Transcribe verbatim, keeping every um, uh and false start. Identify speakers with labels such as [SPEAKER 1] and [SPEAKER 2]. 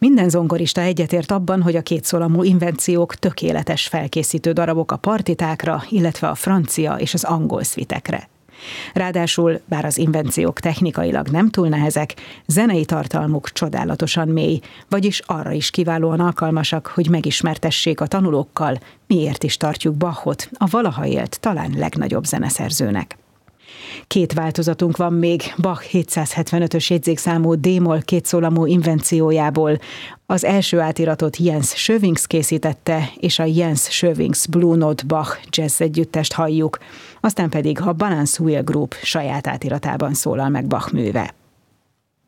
[SPEAKER 1] Minden zongorista egyetért abban, hogy a kétszólamú invenciók tökéletes felkészítő darabok a partitákra, illetve a francia és az angol szvitekre. Ráadásul, bár az invenciók technikailag nem túl nehezek, zenei tartalmuk csodálatosan mély, vagyis arra is kiválóan alkalmasak, hogy megismertessék a tanulókkal, miért is tartjuk Bachot a valaha élt talán legnagyobb zeneszerzőnek. Két változatunk van még Bach hétszázhetvenötös jegyzékszámú d-moll kétszólamú invenciójából. Az első átiratot Jens Schövings készítette, és a Jens Schövings Blue Note Bach jazz együttest halljuk, aztán pedig a Balance Wheel Group saját átiratában szólal meg Bach műve.